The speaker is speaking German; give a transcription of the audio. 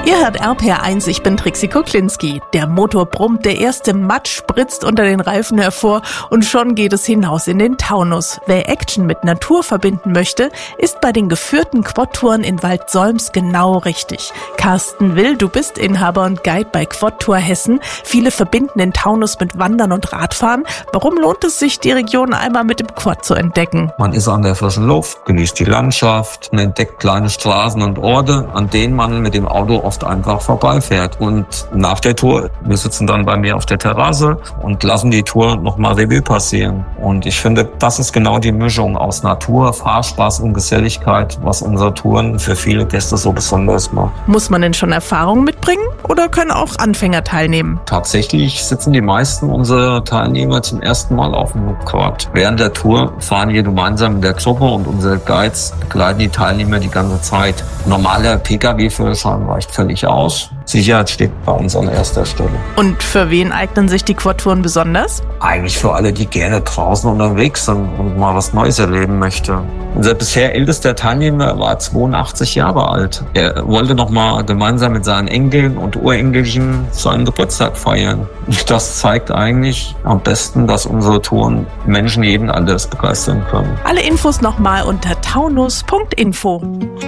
Ihr hört RPR1, ich bin Trixie Kuklinski. Der Motor brummt, der erste Matsch spritzt unter den Reifen hervor und schon geht es hinaus in den Taunus. Wer Action mit Natur verbinden möchte, ist bei den geführten Quad-Touren in Waldsolms genau richtig. Carsten Will, du bist Inhaber und Guide bei Quad-Tour Hessen. Viele verbinden den Taunus mit Wandern und Radfahren. Warum lohnt es sich, die Region einmal mit dem Quad zu entdecken? Man ist an der frischen Luft, genießt die Landschaft, man entdeckt kleine Straßen und Orte, an denen man mit dem Auto oft einfach vorbeifährt. Und nach der Tour, wir sitzen dann bei mir auf der Terrasse und lassen die Tour nochmal Revue passieren. Und ich finde, das ist genau die Mischung aus Natur, Fahrspaß und Geselligkeit, was unsere Touren für viele Gäste so besonders macht. Muss man denn schon Erfahrung mitbringen oder können auch Anfänger teilnehmen? Tatsächlich sitzen die meisten unserer Teilnehmer zum ersten Mal auf dem Quad. Während der Tour fahren wir gemeinsam in der Gruppe und unsere Guides begleiten die Teilnehmer die ganze Zeit. Normaler Pkw-Führerschein reicht völlig aus. Sicherheit steht bei uns an erster Stelle. Und für wen eignen sich die Quad-Touren besonders? Eigentlich für alle, die gerne draußen unterwegs sind und mal was Neues erleben möchte. Unser bisher ältester Teilnehmer war 82 Jahre alt. Er wollte noch mal gemeinsam mit seinen Enkeln und Urenkelchen seinen Geburtstag feiern. Das zeigt eigentlich am besten, dass unsere Touren Menschen jeden Alters begeistern können. Alle Infos nochmal unter taunus.info.